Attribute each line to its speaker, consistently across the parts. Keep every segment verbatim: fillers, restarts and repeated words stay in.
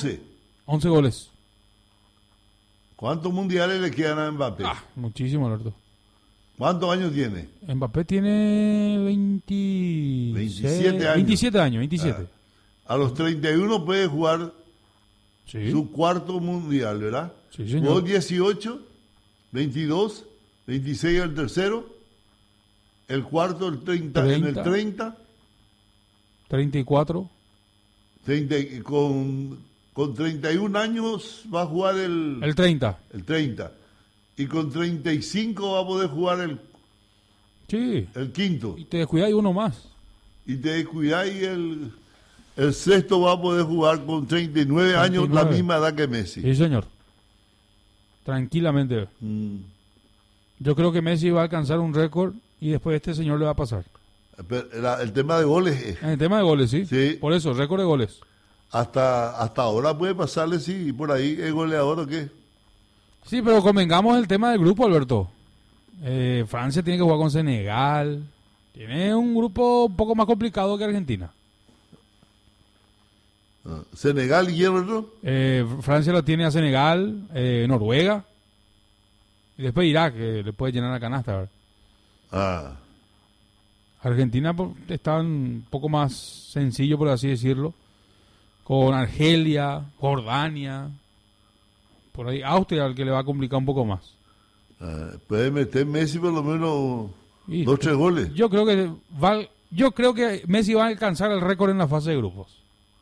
Speaker 1: once.
Speaker 2: once goles.
Speaker 1: ¿Cuántos mundiales le quedan a Mbappé?
Speaker 2: Ah, muchísimo, Alberto.
Speaker 1: ¿Cuántos años tiene?
Speaker 2: Mbappé tiene veinte...
Speaker 1: veintisiete años.
Speaker 2: veintisiete años, veintisiete.
Speaker 1: Ah, a los treinta y uno puede jugar
Speaker 2: Sí.
Speaker 1: su cuarto mundial, ¿verdad?
Speaker 2: Sí, señor.
Speaker 1: Jugó dieciocho, veintidós, veintiséis el tercero, el cuarto el treinta, en el
Speaker 2: treinta.
Speaker 1: treinta,
Speaker 2: treinta y cuatro.
Speaker 1: treinta y- con, con treinta y un años va a jugar el,
Speaker 2: El treinta.
Speaker 1: el treinta. Y con treinta y cinco va a poder jugar el,
Speaker 2: Sí.
Speaker 1: el quinto.
Speaker 2: Y te descuidas y uno más.
Speaker 1: Y te descuidas y el, el sexto va a poder jugar con treinta y nueve años,
Speaker 2: treinta y nueve.
Speaker 1: la misma edad que Messi.
Speaker 2: Sí, señor. Tranquilamente.
Speaker 1: Mm.
Speaker 2: Yo creo que Messi va a alcanzar un récord y después este señor le va a pasar.
Speaker 1: Pero la- el tema de goles es,
Speaker 2: En el tema de goles, ¿sí?
Speaker 1: Sí.
Speaker 2: Por eso, récord de goles.
Speaker 1: hasta, hasta ahora puede pasarle, sí, por ahí es goleador o qué.
Speaker 2: Sí, pero convengamos el tema del grupo, Alberto. Eh, Francia tiene que jugar con Senegal. Tiene un grupo un poco más complicado que Argentina.
Speaker 1: Ah, Senegal y el otro.
Speaker 2: Eh, Francia lo tiene a Senegal, eh, Noruega. Y después Irak, que le puede llenar la canasta. ¿verdad?
Speaker 1: Ah,
Speaker 2: Argentina pues, está un poco más sencillo, por así decirlo. Con Argelia, Jordania. Por ahí Austria, al que le va a complicar un poco más.
Speaker 1: ah, puede meter Messi por lo menos
Speaker 2: Y
Speaker 1: dos, tres goles.
Speaker 2: Yo creo que va, yo creo que Messi va a alcanzar el récord en la fase de grupos.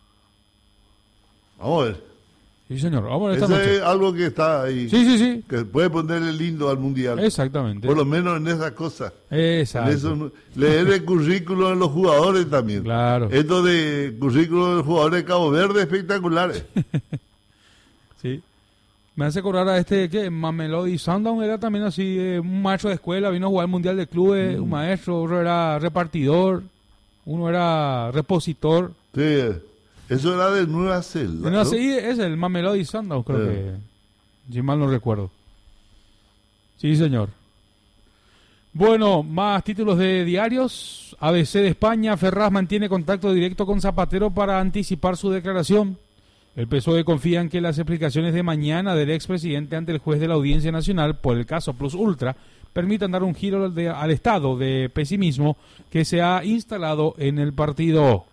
Speaker 1: Vamos a ver.
Speaker 2: Sí, señor. Vamos a ver esta
Speaker 1: Eso
Speaker 2: noche.
Speaker 1: es algo que está ahí,
Speaker 2: Sí, sí, sí.
Speaker 1: que puede ponerle lindo al mundial.
Speaker 2: Exactamente.
Speaker 1: Por lo menos en esas cosas.
Speaker 2: Exacto.
Speaker 1: En eso, leer el currículo de los jugadores también.
Speaker 2: Claro.
Speaker 1: Esto de currículo de los jugadores de Cabo Verde espectaculares.
Speaker 2: Sí. Me hace acordar a este que Mamelodi Sundown era también así, eh, un maestro de escuela, vino a jugar al Mundial de Clubes, un maestro, otro era repartidor, uno era repositor.
Speaker 1: Sí, eso era de Nueva Zelanda.
Speaker 2: No,
Speaker 1: ¿no?
Speaker 2: sí, es el Mamelodi Sundown, creo
Speaker 1: Sí.
Speaker 2: que, si mal no recuerdo. Sí, señor. Bueno, más títulos de diarios. A B C de España, Ferraz mantiene contacto directo con Zapatero para anticipar su declaración. El P S O E confía en que las explicaciones de mañana del expresidente ante el juez de la Audiencia Nacional por el caso Plus Ultra permitan dar un giro al, de- al estado de pesimismo que se ha instalado en el partido.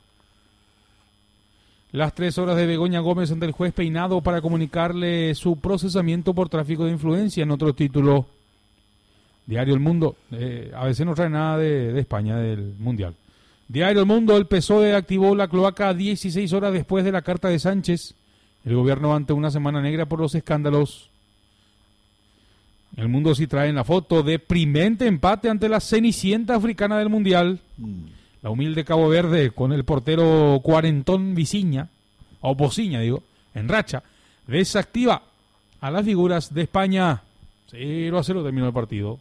Speaker 2: Las tres horas de Begoña Gómez ante el juez Peinado para comunicarle su procesamiento por tráfico de influencia en otro título. Diario El Mundo. Eh, a veces no trae nada de, de España, del Mundial. Diario El Mundo. El P S O E activó la cloaca dieciséis horas después de la carta de Sánchez. El gobierno ante una semana negra por los escándalos. El Mundo sí trae en la foto deprimente empate ante la cenicienta africana del Mundial.
Speaker 1: Mm.
Speaker 2: La humilde Cabo Verde con el portero cuarentón Viciña, o Bociña digo, en racha, desactiva a las figuras de España. cero a cero terminó el partido.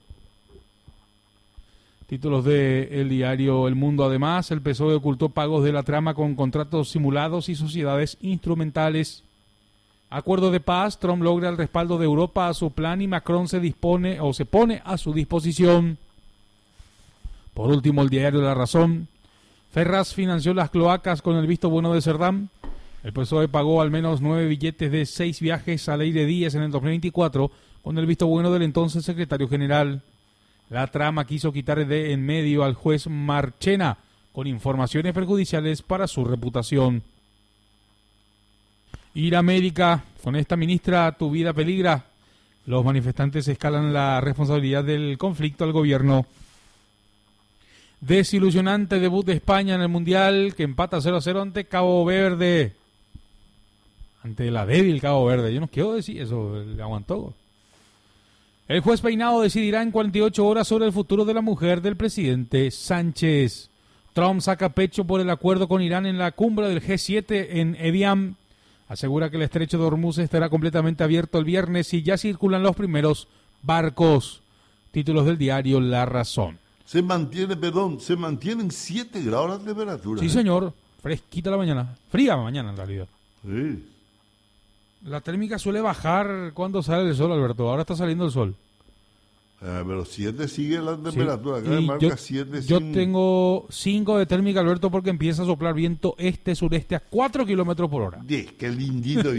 Speaker 2: Títulos de el diario El Mundo. Además, el P S O E ocultó pagos de la trama con contratos simulados y sociedades instrumentales. Acuerdo de paz, Trump logra el respaldo de Europa a su plan y Macron se dispone o se pone a su disposición. Por último, el diario La Razón. Ferraz financió las cloacas con el visto bueno de Cerdán. El P S O E pagó al menos nueve billetes de seis viajes a Leire Díez en el dos mil veinticuatro con el visto bueno del entonces secretario general. La trama quiso quitar de en medio al juez Marchena con informaciones perjudiciales para su reputación. Ir a América, con esta ministra tu vida peligra. Los manifestantes escalan la responsabilidad del conflicto al gobierno. Desilusionante debut de España en el Mundial, que empata cero a cero ante Cabo Verde. Ante la débil Cabo Verde. Yo no quiero decir eso, le aguantó. El juez Peinado decidirá en cuarenta y ocho horas sobre el futuro de la mujer del presidente Sánchez. Trump saca pecho por el acuerdo con Irán en la cumbre del G siete en Evian. Asegura que el estrecho de Hormuz estará completamente abierto el viernes y ya circulan los primeros barcos. Títulos del diario La Razón.
Speaker 1: Se mantiene, perdón, se mantienen siete grados la temperatura.
Speaker 2: Sí,
Speaker 1: ¿eh?
Speaker 2: señor. Fresquita la mañana. Fría la mañana, en realidad.
Speaker 1: Sí.
Speaker 2: La térmica suele bajar cuando sale el sol, Alberto. Ahora está saliendo el sol.
Speaker 1: Ah, pero siete sigue la
Speaker 2: Sí.
Speaker 1: temperatura. Acá
Speaker 2: Y
Speaker 1: me marca
Speaker 2: yo,
Speaker 1: siete
Speaker 2: yo
Speaker 1: sin-
Speaker 2: tengo cinco de térmica, Alberto, porque empieza a soplar viento este-sureste a cuatro kilómetros por hora.
Speaker 1: diez, qué lindito.